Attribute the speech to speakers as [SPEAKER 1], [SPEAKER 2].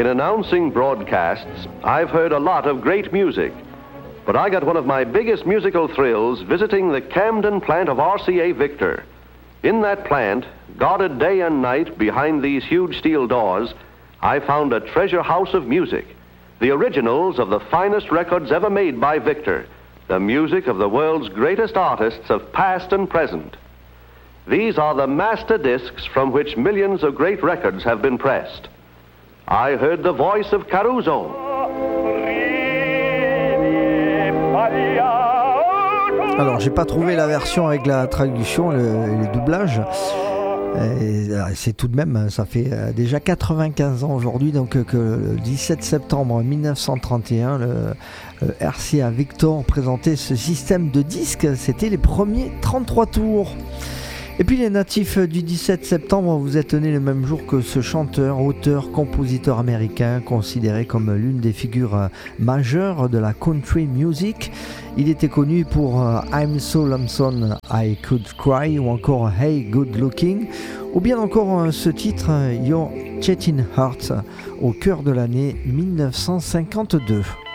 [SPEAKER 1] In announcing broadcasts, I've heard a lot of great music, but I got one of my biggest musical thrills visiting the Camden plant of RCA Victor. In that plant, guarded day and night behind these huge steel doors, I found a treasure house of music, the originals of the finest records ever made by Victor, the music of the world's greatest artists of past and present. These are the master discs from which millions of great records have been pressed. I heard the voice of Caruso.
[SPEAKER 2] Alors, j'ai pas trouvé la version avec la traduction, le doublage. Et c'est tout de même, ça fait déjà 95 ans aujourd'hui, donc que le 17 septembre 1931, le RCA Victor présentait ce système de disques. C'était les premiers 33 tours. Et puis les natifs du 17 septembre, vous êtes nés le même jour que ce chanteur, auteur, compositeur américain, considéré comme l'une des figures majeures de la country music. Il était connu pour I'm So Lonesome I Could Cry ou encore Hey Good Looking, ou bien encore ce titre Your Cheating Heart au cœur de l'année 1952.